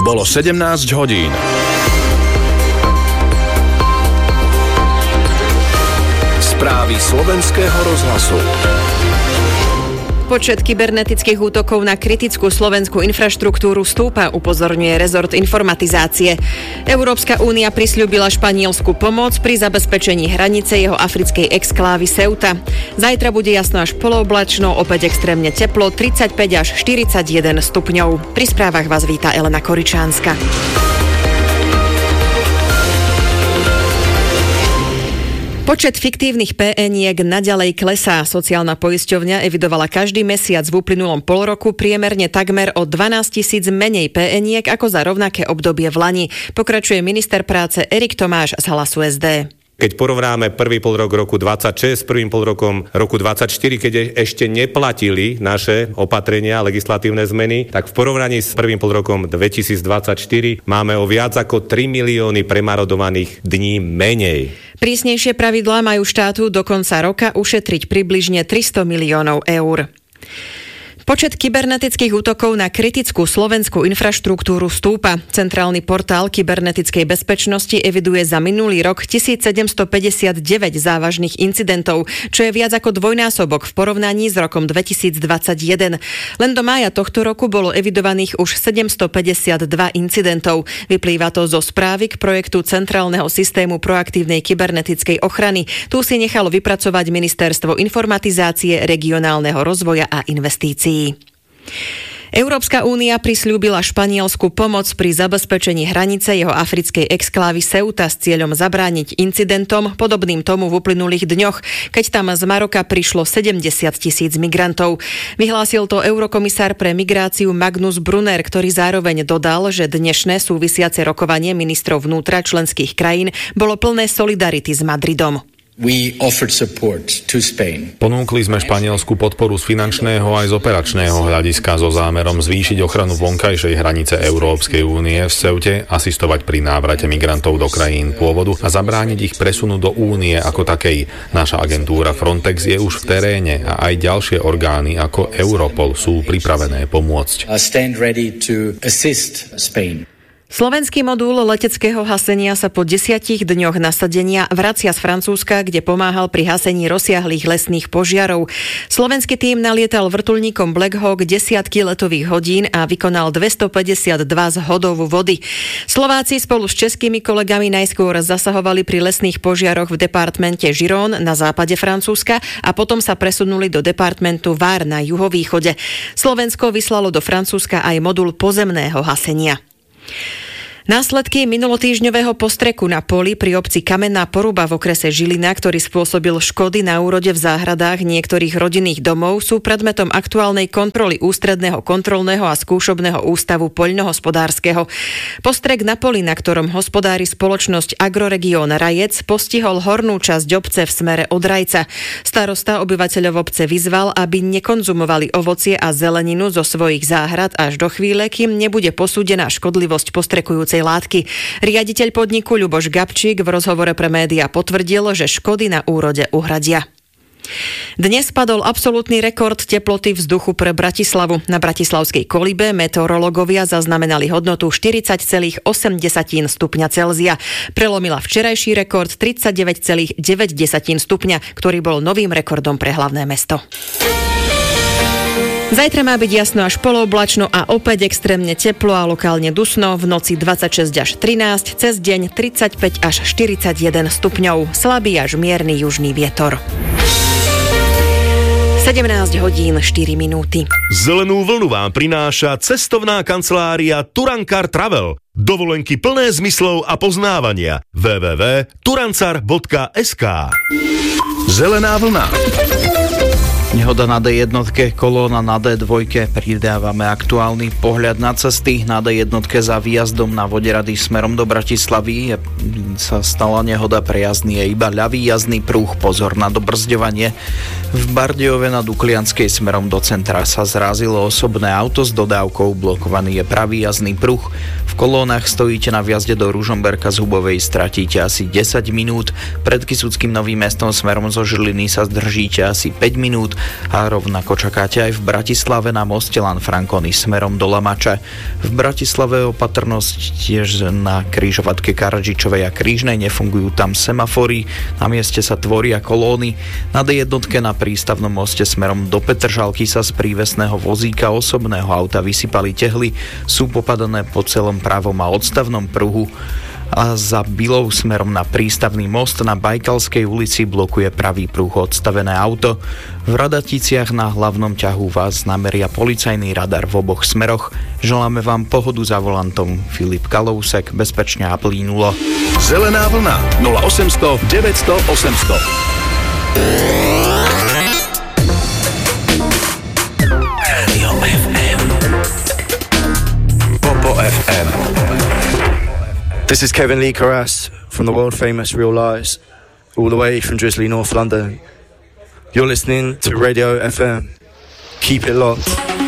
Bolo 17 hodín. Správy slovenského rozhlasu. Počet kybernetických útokov na kritickú slovenskú infraštruktúru stúpa, upozorňuje rezort informatizácie. Európska únia prisľúbila Španielsku pomoc pri zabezpečení hranice jeho africkej exklávy Ceuta. Zajtra bude jasno až polooblačno, opäť extrémne teplo, 35 až 41 stupňov. Pri správach vás víta Elena Koričánska. Počet fiktívnych PN-iek naďalej klesá. Sociálna poisťovňa evidovala každý mesiac v uplynulom polroku priemerne takmer o 12 000 menej PN-iek ako za rovnaké obdobie v lani. Pokračuje minister práce Erik Tomáš z Hlasu SD. Keď porovnáme prvý polrok roku 26 s prvým polrokom roku 24, keď ešte neplatili naše opatrenia, legislatívne zmeny, tak v porovnaní s prvým polrokom 2024 máme o viac ako 3 milióny premarodovaných dní menej. Prísnejšie pravidlá majú štátu do konca roka ušetriť približne 300 miliónov eur. Počet kybernetických útokov na kritickú slovenskú infraštruktúru stúpa. Centrálny portál kybernetickej bezpečnosti eviduje za minulý rok 1759 závažných incidentov, čo je viac ako dvojnásobok v porovnaní s rokom 2021. Len do mája tohto roku bolo evidovaných už 752 incidentov. Vyplýva to zo správy k projektu Centrálneho systému proaktívnej kybernetickej ochrany. Tu si nechalo vypracovať Ministerstvo informatizácie, regionálneho rozvoja a investícií. Európska únia prisľúbila Španielsku pomoc pri zabezpečení hranice jeho africkej exklávy Ceuta s cieľom zabrániť incidentom podobným tomu v uplynulých dňoch, keď tam z Maroka prišlo 70 000 migrantov. Vyhlásil to eurokomisár pre migráciu Magnus Brunner, ktorý zároveň dodal, že dnešné súvisiace rokovanie ministrov vnútra členských krajín bolo plné solidarity s Madridom. Ponúkli sme Španielsku podporu z finančného aj z operačného hľadiska so zámerom zvýšiť ochranu vonkajšej hranice Európskej únie v Ceute, asistovať pri návrate migrantov do krajín pôvodu a zabrániť ich presunu do únie ako takej. Naša agentúra Frontex je už v teréne a aj ďalšie orgány ako Europol sú pripravené pomôcť. Slovenský modul leteckého hasenia sa po 10 dňoch nasadenia vracia z Francúzska, kde pomáhal pri hasení rozsiahlych lesných požiarov. Slovenský tím nalietal vrtuľníkom Black Hawk desiatky letových hodín a vykonal 252 zhodov vody. Slováci spolu s českými kolegami najskôr zasahovali pri lesných požiaroch v departmente Gironde na západe Francúzska a potom sa presunuli do departmentu Var na juhovýchode. Slovensko vyslalo do Francúzska aj modul pozemného hasenia. Následky minulotýždňového postreku na poli pri obci Kamenná Poruba v okrese Žilina, ktorý spôsobil škody na úrode v záhradách niektorých rodinných domov, sú predmetom aktuálnej kontroly Ústredného kontrolného a skúšobného ústavu poľnohospodárskeho. Postrek na poli, na ktorom hospodári spoločnosť Agroregión Rajec, postihol hornú časť obce v smere od Rajca. Starosta obyvateľov obce vyzval, aby nekonzumovali ovocie a zeleninu zo svojich záhrad až do chvíle, kým nebude posúdená škodlivosť postrekujúcej látky. Riaditeľ podniku Ľuboš Gabčík v rozhovore pre médiá potvrdil, že škody na úrode uhradia. Dnes padol absolútny rekord teploty vzduchu pre Bratislavu. Na bratislavskej Kolibe meteorológovia zaznamenali hodnotu 40,8 stupňa Celzia. Prelomila včerajší rekord 39,9 stupňa, ktorý bol novým rekordom pre hlavné mesto. Zajtra má byť jasno až polooblačno a opäť extrémne teplo a lokálne dusno, v noci 26 až 13, cez deň 35 až 41 stupňov, slabý až mierny južný vietor. 17 hodín 4 minúty. Zelenú vlnu vám prináša cestovná kancelária Turankar Travel. Dovolenky plné zmyslov a poznávania. www.turancar.sk. Zelená vlna. Nehoda na D1, kolóna na D2, pridávame aktuálny pohľad na cesty. Na D1 za výjazdom na Voderady smerom do Bratislavy sa stala nehoda, pre jazdný je iba ľavý jazdný prúh, pozor na dobrzďovanie. V Bardejove na Duklianskej smerom do centra sa zrazilo osobné auto s dodávkou, blokovaný je pravý jazdný pruh. V kolónach stojíte na vjazde do Ružomberka z Hubovej, stratíte asi 10 minút, pred Kysuckým Novým Mestom smerom zo Žiliny sa zdržíte asi 5 minút, A rovnako čakáte aj v Bratislave na moste Lanfranconi smerom do Lamače. V Bratislave opatrnosť tiež na križovatke Karadžičovej a Krížnej, nefungujú tam semafory, na mieste sa tvoria kolóny. Na D1 na prístavnom moste smerom do Petržalky sa z prívesného vozíka osobného auta vysypali tehly, sú popadané po celom pravom a odstavnom pruhu. A za Bilou smerom na prístavný most na Bajkalskej ulici blokuje pravý pruh odstavené auto. V Radaticiach na hlavnom ťahu vás nameria policajný radar v oboch smeroch. Želáme vám pohodu za volantom. Filip Kalousek, bezpečne a plynulo. Zelená vlna 0800 900 800. Radio FM. Popo FM. This is Kevin Lee Carras from the world famous Real Lies, all the way from drizzly North London. You're listening to Radio FM. Keep it locked.